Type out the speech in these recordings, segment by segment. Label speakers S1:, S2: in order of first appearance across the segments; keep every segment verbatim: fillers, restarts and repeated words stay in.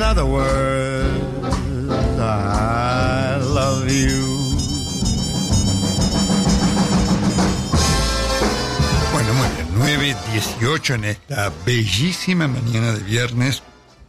S1: other words, I love you. Bueno, muy bien, nueve dieciocho en esta bellísima mañana de viernes,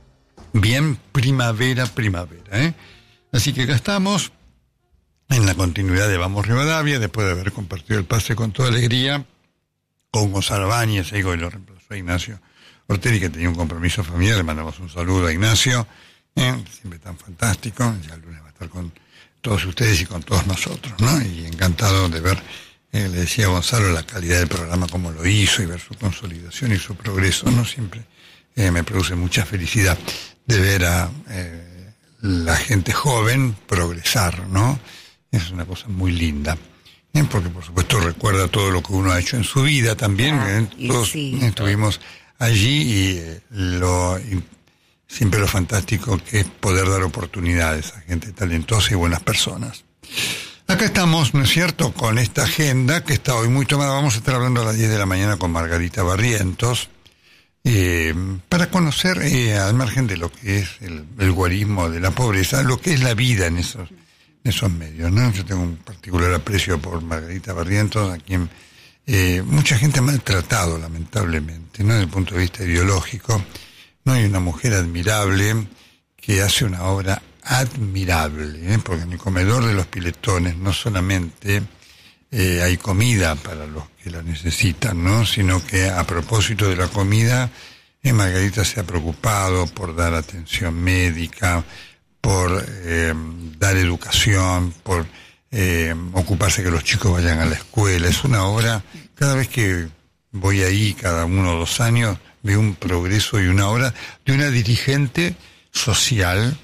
S1: bien primavera, primavera, ¿eh? Así que acá estamos en la continuidad de Vamos Rivadavia, después de haber compartido el pase con toda alegría con Gonzalo Báñez, y hoy lo reemplazó a Ignacio Ortelli, que tenía un compromiso familiar. Le mandamos un saludo a Ignacio, ¿eh? Siempre tan fantástico. Ya el lunes va a estar con todos ustedes y con todos nosotros, ¿no? Y encantado de ver, eh, le decía a Gonzalo, la calidad del programa, cómo lo hizo, y ver su consolidación y su progreso, ¿no? Siempre eh, me produce mucha felicidad de ver a eh, la gente joven progresar, ¿no? Es una cosa muy linda, ¿eh? Porque por supuesto recuerda todo lo que uno ha hecho en su vida también,
S2: ah,
S1: ¿eh? Todos
S2: sí.
S1: estuvimos allí, y eh, lo y siempre lo fantástico que es poder dar oportunidades a gente talentosa y buenas personas. Acá estamos, ¿no es cierto?, con esta agenda que está hoy muy tomada. Vamos a estar hablando a las diez de la mañana con Margarita Barrientos, eh, para conocer, eh, al margen de lo que es el, el guarismo de la pobreza, lo que es la vida en esos esos medios, ¿no? Yo tengo un particular aprecio por Margarita Barrientos, a quien eh, mucha gente ha maltratado, lamentablemente, ¿no? Desde el punto de vista ideológico. No hay una mujer admirable que hace una obra admirable, ¿eh? Porque en el comedor de los Piletones no solamente eh, hay comida para los que la necesitan, ¿no? Sino que a propósito de la comida, eh, Margarita se ha preocupado por dar atención médica, por eh, dar educación, por eh, ocuparse que los chicos vayan a la escuela. Es una obra, cada vez que voy ahí, cada uno o dos años, veo un progreso y una obra de una dirigente social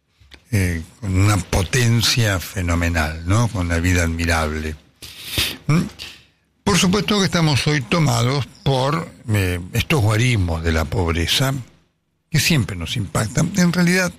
S1: eh, con una potencia fenomenal, ¿no? Con una vida admirable. ¿Mm? Por supuesto que estamos hoy tomados por eh, estos guarismos de la pobreza, que siempre nos impactan. En realidad,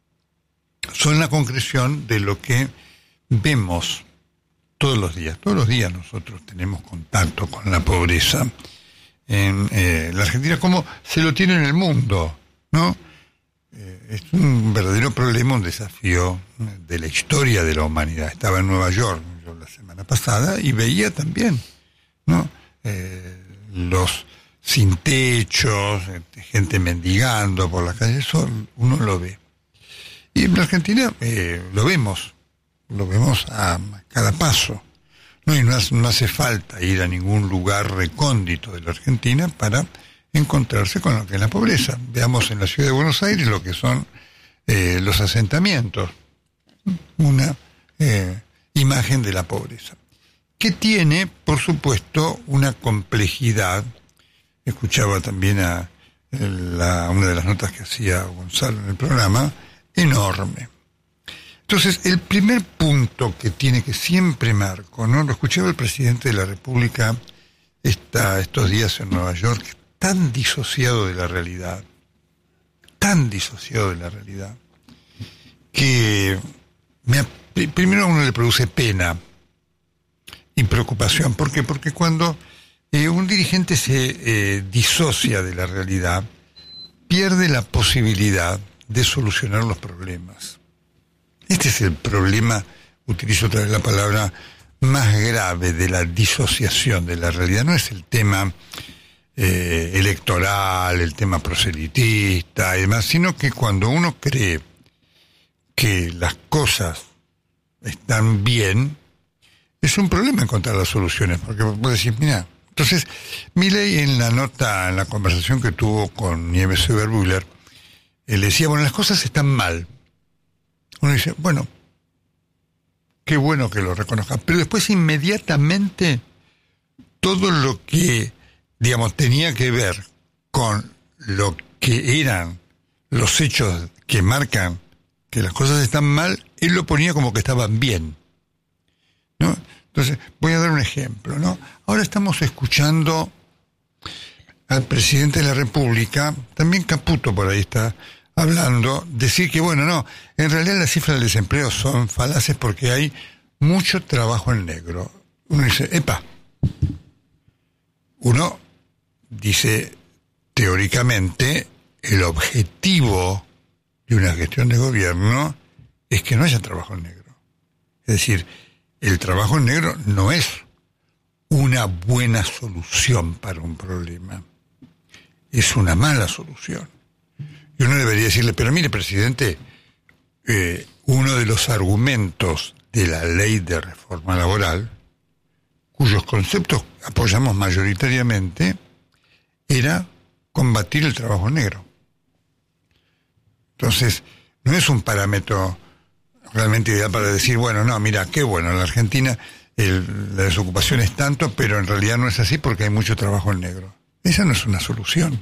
S1: son la concreción de lo que vemos todos los días. Todos los días nosotros tenemos contacto con la pobreza en eh, la Argentina, como se lo tiene en el mundo, ¿no? Eh, es un verdadero problema, un desafío de la historia de la humanidad. Estaba en Nueva York yo la semana pasada y veía también, ¿no? Eh, los sin techos, gente mendigando por la calle, eso uno lo ve. Y en la Argentina eh, lo vemos, lo vemos a cada paso. No, y no hace, no hace falta ir a ningún lugar recóndito de la Argentina para encontrarse con lo que es la pobreza. Veamos en la ciudad de Buenos Aires lo que son eh, los asentamientos. Una eh, imagen de la pobreza. Que tiene, por supuesto, una complejidad. Escuchaba también a la, una de las notas que hacía Gonzalo en el programa, enorme. Entonces, el primer punto que tiene, que siempre marco, ¿no? Lo escuchaba el presidente de la República esta, estos días en Nueva York, tan disociado de la realidad, tan disociado de la realidad, que me, primero a uno le produce pena y preocupación. ¿Por qué? Porque cuando eh, un dirigente se eh, disocia de la realidad, pierde la posibilidad de solucionar los problemas. Este es el problema, utilizo otra vez la palabra, más grave de la disociación de la realidad. No es el tema eh, electoral, el tema proselitista y demás, sino que cuando uno cree que las cosas están bien, es un problema encontrar las soluciones, porque vos decís, mira, entonces, Milei en la nota, en la conversación que tuvo con Nieves Oberbuehler, él decía, bueno, las cosas están mal. Uno dice, bueno, qué bueno que lo reconozca, pero después inmediatamente todo lo que, digamos, tenía que ver con lo que eran los hechos que marcan que las cosas están mal, él lo ponía como que estaban bien, ¿no? Entonces, voy a dar un ejemplo, ¿no? Ahora estamos escuchando al presidente de la República, también Caputo por ahí está hablando, decir que, bueno, no, en realidad las cifras del desempleo son falaces porque hay mucho trabajo en negro. Uno dice, epa, uno dice, teóricamente, el objetivo de de una gestión de gobierno es que no haya trabajo negro. Es decir, el trabajo negro no es una buena solución para un problema, es una mala solución. Y uno debería decirle, pero mire, presidente, eh, uno de los argumentos de la ley de reforma laboral, cuyos conceptos apoyamos mayoritariamente, era combatir el trabajo negro. Entonces, no es un parámetro realmente ideal para decir, bueno, no, mira, qué bueno, en la Argentina el, la desocupación es tanto, pero en realidad no es así porque hay mucho trabajo en negro. Esa no es una solución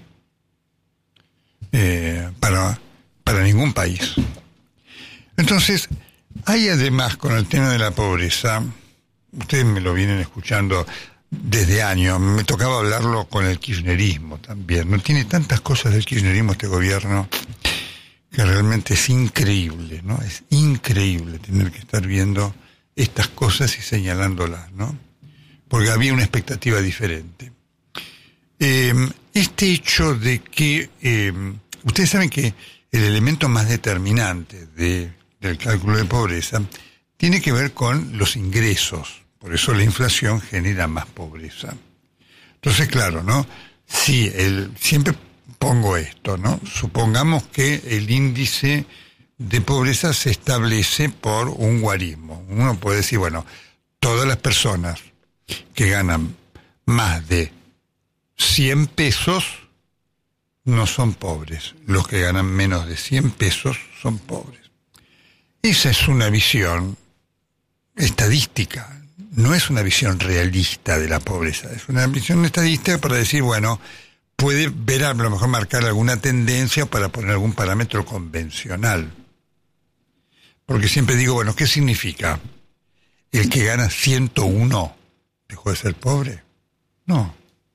S1: eh, para, para ningún país. Entonces, hay además con el tema de la pobreza, ustedes me lo vienen escuchando desde años, me tocaba hablarlo con el kirchnerismo también, no tiene tantas cosas del kirchnerismo este gobierno que realmente es increíble, ¿no? Es increíble tener que estar viendo estas cosas y señalándolas, ¿no? Porque había una expectativa diferente. Eh, este hecho de que, eh, ustedes saben que el elemento más determinante de, del cálculo de pobreza tiene que ver con los ingresos, por eso la inflación genera más pobreza. Entonces, claro, ¿no? Sí, el, siempre pongo esto, ¿no? Supongamos que el índice de pobreza se establece por un guarismo. Uno puede decir, bueno, todas las personas que ganan más de cien pesos no son pobres. Los que ganan menos de cien pesos son pobres. Esa es una visión estadística, no es una visión realista de la pobreza, es una visión estadística para decir, bueno, puede ver a lo mejor marcar alguna tendencia para poner algún parámetro convencional. Porque siempre digo, bueno, ¿qué significa? ¿El que gana ciento uno dejó de ser pobre? No.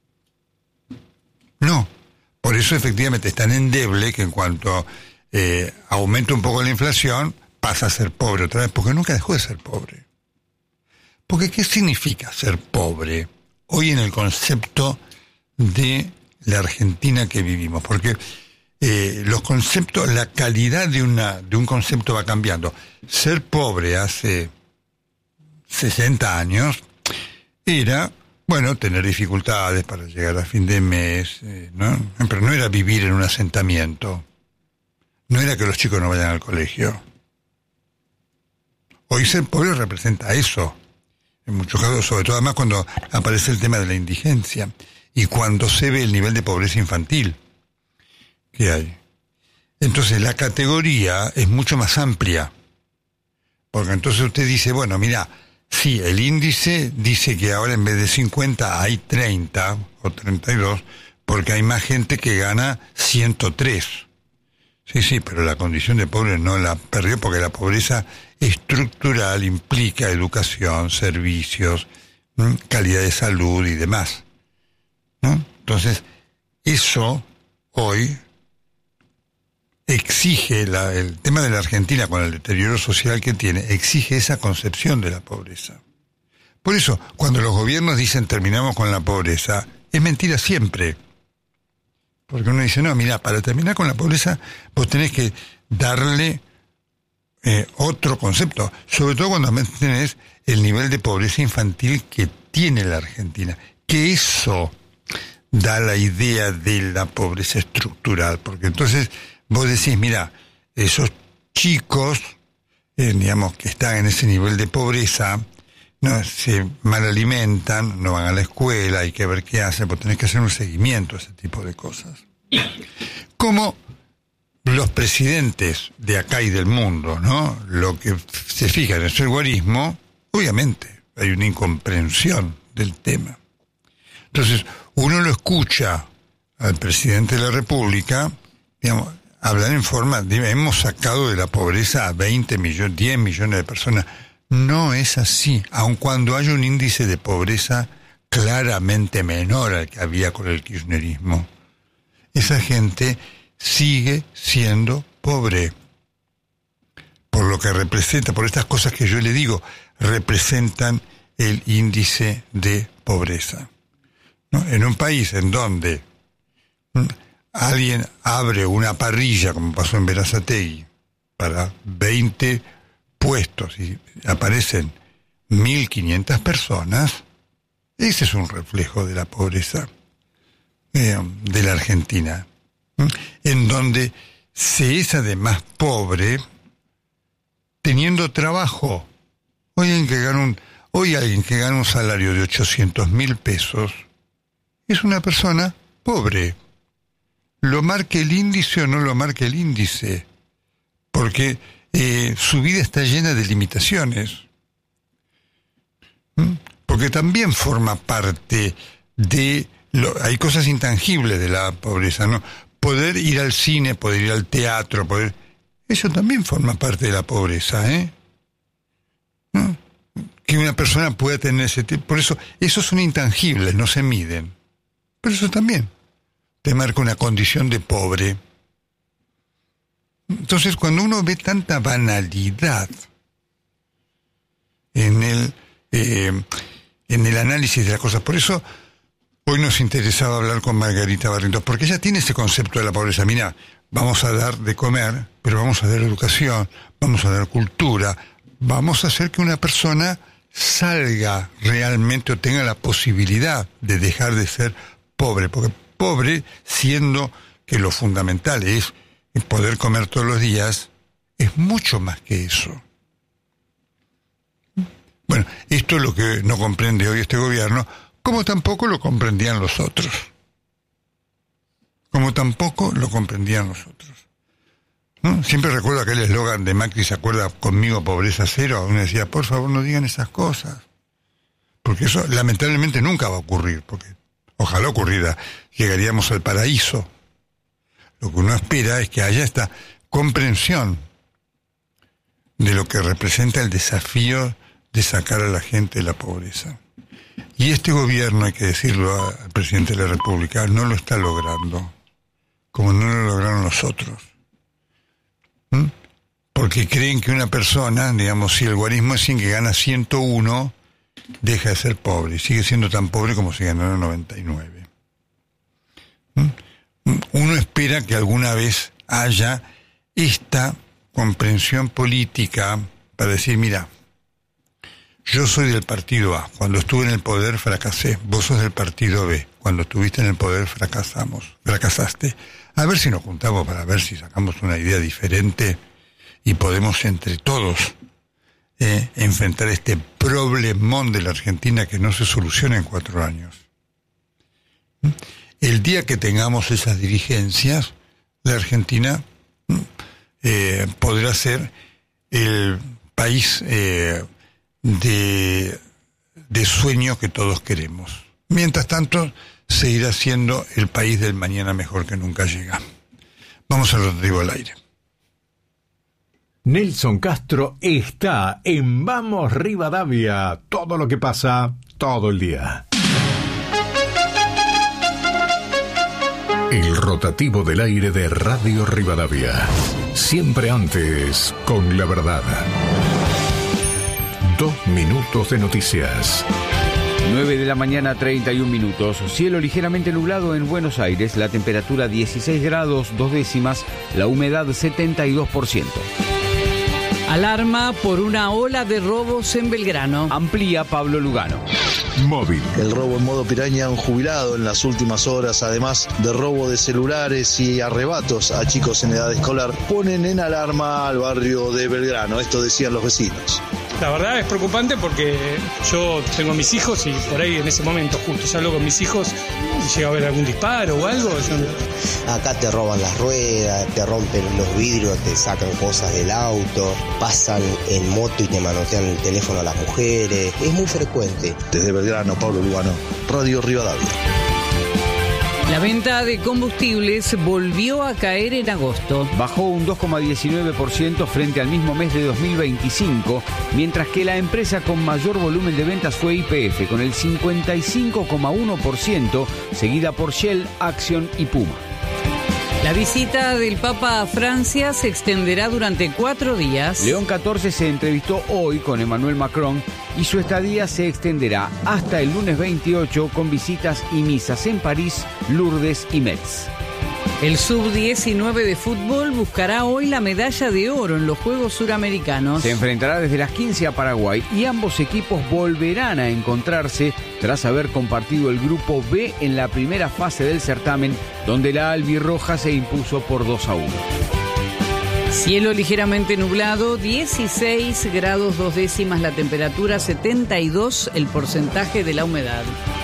S1: No. Por eso efectivamente es tan endeble que en cuanto eh, aumenta un poco la inflación, pasa a ser pobre otra vez, porque nunca dejó de ser pobre. Porque ¿qué significa ser pobre hoy en el concepto de la Argentina que vivimos? Porque eh, los conceptos, la calidad de una de un concepto va cambiando. Ser pobre hace sesenta años era, bueno, tener dificultades para llegar a fin de mes, eh, ¿no? Pero no era vivir en un asentamiento, no era que los chicos no vayan al colegio. Hoy ser pobre representa eso, en muchos casos, sobre todo además cuando aparece el tema de la indigencia y cuando se ve el nivel de pobreza infantil que hay. Entonces la categoría es mucho más amplia, porque entonces usted dice, bueno, mira, sí, el índice dice que ahora en vez de cincuenta hay treinta o treinta y dos, porque hay más gente que gana ciento tres. Sí, sí, pero la condición de pobre no la perdió, porque la pobreza estructural implica educación, servicios, ¿no? Calidad de salud y demás, ¿no? Entonces, eso hoy exige, la, el tema de la Argentina con el deterioro social que tiene, exige esa concepción de la pobreza. Por eso, cuando los gobiernos dicen terminamos con la pobreza, es mentira siempre. Porque uno dice, no, mira, para terminar con la pobreza, vos tenés que darle eh, otro concepto, sobre todo cuando tenés el nivel de pobreza infantil que tiene la Argentina, que eso da la idea de la pobreza estructural, porque entonces vos decís, mira, esos chicos, eh, digamos, que están en ese nivel de pobreza, no se mal alimentan, no van a la escuela, hay que ver qué hacen, pues tenés que hacer un seguimiento a ese tipo de cosas. Como los presidentes de acá y del mundo, ¿no? Lo que se fijan en el guarismo, obviamente hay una incomprensión del tema. Entonces, uno lo escucha al presidente de la República, digamos, hablar en forma de hemos sacado de la pobreza a veinte millones, diez millones de personas. No es así, aun cuando hay un índice de pobreza claramente menor al que había con el kirchnerismo. Esa gente sigue siendo pobre. Por lo que representa, por estas cosas que yo le digo, representan el índice de pobreza, ¿no? En un país en donde alguien abre una parrilla, como pasó en Berazategui, para veinte puestos y aparecen mil quinientas personas, ese es un reflejo de la pobreza eh, de la Argentina, ¿eh? En donde se es además pobre teniendo trabajo. Hoy alguien que gana un, hoy alguien que gana un salario de ochocientos mil pesos es una persona pobre. Lo marque el índice o no lo marque el índice, porque eh, su vida está llena de limitaciones. ¿Mm? Porque también forma parte de... Lo, hay cosas intangibles de la pobreza, ¿no? Poder ir al cine, poder ir al teatro, poder... Eso también forma parte de la pobreza, ¿eh? ¿No? Que una persona pueda tener ese tipo... Por eso, esos son intangibles, no se miden. Pero eso también te marca una condición de pobre. Entonces, cuando uno ve tanta banalidad en el, eh, en el análisis de las cosas, por eso hoy nos interesaba hablar con Margarita Barrientos, porque ella tiene ese concepto de la pobreza. Mira, vamos a dar de comer, pero vamos a dar educación, vamos a dar cultura, vamos a hacer que una persona salga realmente o tenga la posibilidad de dejar de ser pobre, porque pobre, siendo que lo fundamental es poder comer todos los días, es mucho más que eso. Bueno, esto es lo que no comprende hoy este gobierno, como tampoco lo comprendían los otros. Como tampoco lo comprendían los otros. ¿No? Siempre recuerdo aquel eslogan de Macri, ¿se acuerda? Conmigo pobreza cero. Uno decía, por favor no digan esas cosas. Porque eso lamentablemente nunca va a ocurrir, porque ojalá ocurriera, llegaríamos al paraíso. Lo que uno espera es que haya esta comprensión de lo que representa el desafío de sacar a la gente de la pobreza. Y este gobierno, hay que decirlo al presidente de la República, no lo está logrando, como no lo lograron los otros. ¿Mm? Porque creen que una persona, digamos, si el guarismo es cien que gana ciento uno, deja de ser pobre, y sigue siendo tan pobre como si ganara noventa y nueve. ¿Mm? Uno espera que alguna vez haya esta comprensión política para decir, mira, yo soy del partido A, cuando estuve en el poder fracasé, vos sos del partido B, cuando estuviste en el poder fracasamos, fracasaste. A ver si nos juntamos para ver si sacamos una idea diferente y podemos entre todos eh, enfrentar este problemón de la Argentina que no se soluciona en cuatro años. ¿Mm? El día que tengamos esas dirigencias, la Argentina eh, podrá ser el país eh, de, de sueño que todos queremos. Mientras tanto, seguirá siendo el país del mañana mejor que nunca llega. Vamos a Rodrigo al aire.
S2: Nelson Castro está en Vamos Rivadavia. Todo lo que pasa, todo el día. El rotativo del aire de Radio Rivadavia. Siempre antes, con la verdad. Dos minutos de noticias.
S3: nueve de la mañana, treinta y un minutos. Cielo ligeramente nublado en Buenos Aires. La temperatura dieciséis grados, dos décimas. La humedad setenta y dos por ciento.
S4: Alarma por una ola de robos en Belgrano.
S3: Amplía Pablo Lugano.
S2: Móvil.
S5: El robo en modo piraña a un jubilado en las últimas horas, además de robo de celulares y arrebatos a chicos en edad escolar, ponen en alarma al barrio de Belgrano. Esto decían los vecinos.
S6: La verdad es preocupante porque yo tengo a mis hijos y por ahí en ese momento justo salgo con mis hijos y llega a haber algún disparo o algo. Yo...
S7: Acá te roban las ruedas, te rompen los vidrios, te sacan cosas del auto, pasan en moto y te manotean el teléfono a las mujeres. Es muy frecuente.
S5: Desde Belgrano, Pablo Lugano, Radio Rivadavia.
S4: La venta de combustibles volvió a caer en agosto.
S3: Bajó un dos coma diecinueve por ciento frente al mismo mes de dos mil veinticinco, mientras que la empresa con mayor volumen de ventas fue Y P F, con el cincuenta y cinco coma uno por ciento, seguida por Shell, Action y Puma.
S4: La visita del Papa a Francia se extenderá durante cuatro días.
S3: León catorce se entrevistó hoy con Emmanuel Macron y su estadía se extenderá hasta el lunes veintiocho con visitas y misas en París, Lourdes y Metz.
S4: El sub diecinueve de fútbol buscará hoy la medalla de oro en los Juegos Suramericanos.
S3: Se enfrentará desde las quince a Paraguay y ambos equipos volverán a encontrarse tras haber compartido el grupo B en la primera fase del certamen, donde la albirroja se impuso por dos a uno.
S4: Cielo ligeramente nublado, dieciséis grados dos décimas la temperatura, setenta y dos el porcentaje de la humedad.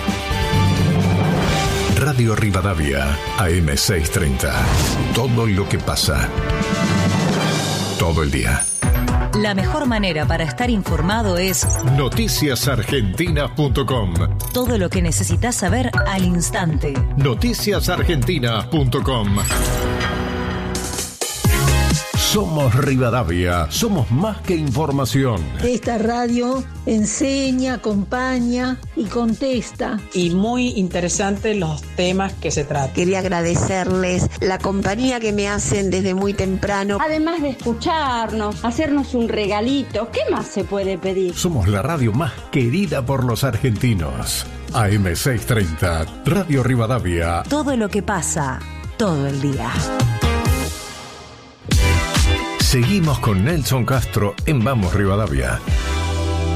S2: Radio Rivadavia, A M seiscientos treinta. Todo lo que pasa. Todo el día.
S8: La mejor manera para estar informado es
S2: noticias argentinas punto com.
S8: Todo lo que necesitas saber al instante.
S2: noticias argentinas punto com. Somos Rivadavia, somos más que información.
S9: Esta radio enseña, acompaña y contesta.
S10: Y muy interesantes los temas que se tratan.
S11: Quería agradecerles la compañía que me hacen desde muy temprano.
S12: Además de escucharnos, hacernos un regalito, ¿qué más se puede pedir?
S2: Somos la radio más querida por los argentinos. A M seiscientos treinta, Radio Rivadavia.
S8: Todo lo que pasa, todo el día.
S2: Seguimos con Nelson Castro en Vamos Rivadavia.